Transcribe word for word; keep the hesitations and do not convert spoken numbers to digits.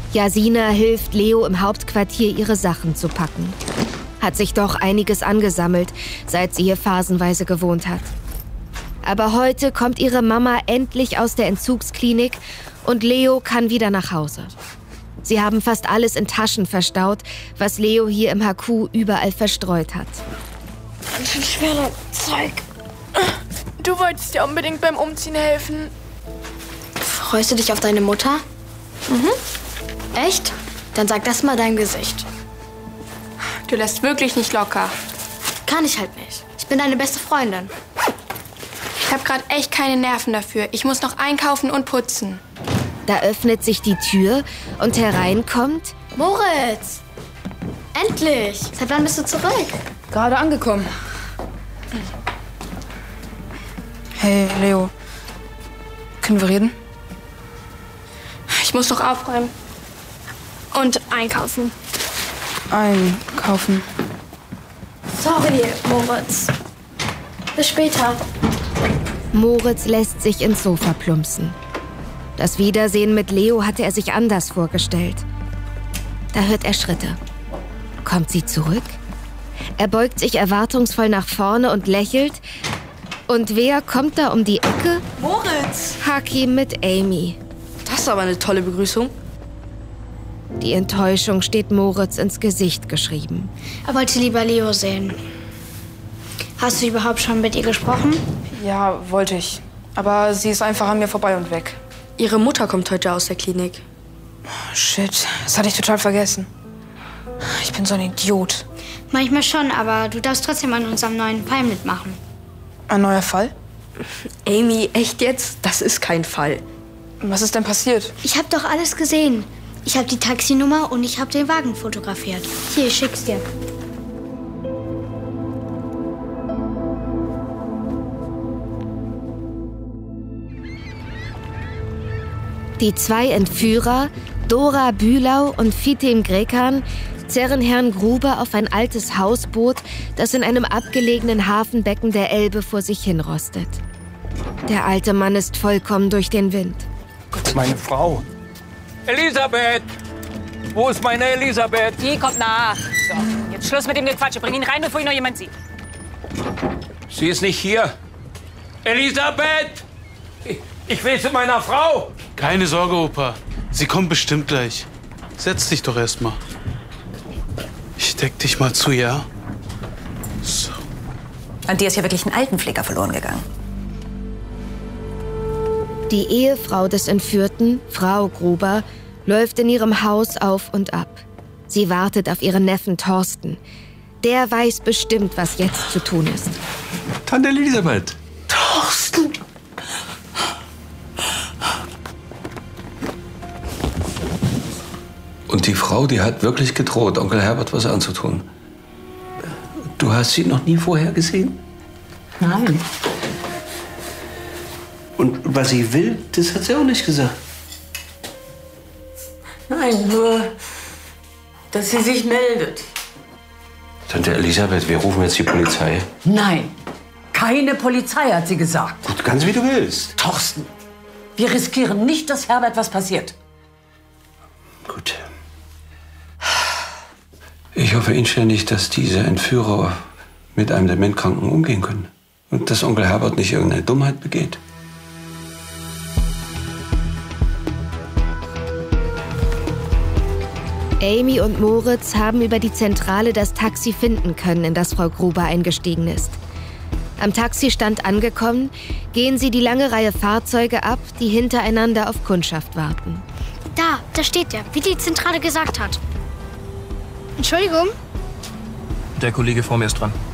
Jasina hilft Leo im Hauptquartier, ihre Sachen zu packen. Hat sich doch einiges angesammelt, seit sie hier phasenweise gewohnt hat. Aber heute kommt ihre Mama endlich aus der Entzugsklinik und Leo kann wieder nach Hause. Sie haben fast alles in Taschen verstaut, was Leo hier im H Q überall verstreut hat. Ganz schön schwerer Zeug. Du wolltest ja unbedingt beim Umziehen helfen. Freust du dich auf deine Mutter? Mhm. Echt? Dann sag das mal deinem Gesicht. Du lässt wirklich nicht locker. Kann ich halt nicht. Ich bin deine beste Freundin. Ich habe gerade echt keine Nerven dafür. Ich muss noch einkaufen und putzen. Da öffnet sich die Tür und hereinkommt Moritz! Endlich! Seit wann bist du zurück? Gerade angekommen. Hey, Leo. Können wir reden? Ich muss noch aufräumen. Und einkaufen. Einkaufen. Sorry, Moritz. Bis später. Moritz lässt sich ins Sofa plumpsen. Das Wiedersehen mit Leo hatte er sich anders vorgestellt. Da hört er Schritte. Kommt sie zurück? Er beugt sich erwartungsvoll nach vorne und lächelt. Und wer kommt da um die Ecke? Moritz! Hakim mit Amy. Das ist aber eine tolle Begrüßung. Die Enttäuschung steht Moritz ins Gesicht geschrieben. Er wollte lieber Leo sehen. Hast du überhaupt schon mit ihr gesprochen? Ja, wollte ich. Aber sie ist einfach an mir vorbei und weg. Ihre Mutter kommt heute aus der Klinik. Shit, das hatte ich total vergessen. Ich bin so ein Idiot. Manchmal schon, aber du darfst trotzdem an unserem neuen Fall mitmachen. Ein neuer Fall? Amy, echt jetzt? Das ist kein Fall. Was ist denn passiert? Ich hab doch alles gesehen. Ich hab die Taxinummer und ich hab den Wagen fotografiert. Hier, ich schick's dir. Die zwei Entführer, Dora Bühlau und Fitem Grekan, zerren Herrn Gruber auf ein altes Hausboot, das in einem abgelegenen Hafenbecken der Elbe vor sich hinrostet. Der alte Mann ist vollkommen durch den Wind. Meine Frau. Elisabeth! Wo ist meine Elisabeth? Die kommt nach. So, jetzt Schluss mit dem Gequatsche. Bring ihn rein, bevor ihn noch jemand sieht. Sie ist nicht hier. Elisabeth! Ich, ich will zu meiner Frau. Keine Sorge, Opa. Sie kommt bestimmt gleich. Setz dich doch erst mal. Ich deck dich mal zu, ja? So. An dir ist ja wirklich ein Altenpfleger verloren gegangen. Die Ehefrau des Entführten, Frau Gruber, läuft in ihrem Haus auf und ab. Sie wartet auf ihren Neffen Thorsten. Der weiß bestimmt, was jetzt zu tun ist. Tante Elisabeth. Thorsten! Und die Frau, die hat wirklich gedroht, Onkel Herbert was anzutun. Du hast sie noch nie vorher gesehen? Nein. Und was sie will, das hat sie auch nicht gesagt. Nein, nur, dass sie sich meldet. Tante Elisabeth, wir rufen jetzt die Polizei. Nein, keine Polizei, hat sie gesagt. Gut, ganz wie du willst. Thorsten, wir riskieren nicht, dass Herbert was passiert. Gut. Ich hoffe inständig, dass diese Entführer mit einem Dementkranken umgehen können. Und dass Onkel Herbert nicht irgendeine Dummheit begeht. Amy und Moritz haben über die Zentrale das Taxi finden können, in das Frau Gruber eingestiegen ist. Am Taxistand angekommen, gehen sie die lange Reihe Fahrzeuge ab, die hintereinander auf Kundschaft warten. Da, da steht der, wie die Zentrale gesagt hat. Entschuldigung? Der Kollege vor mir ist dran.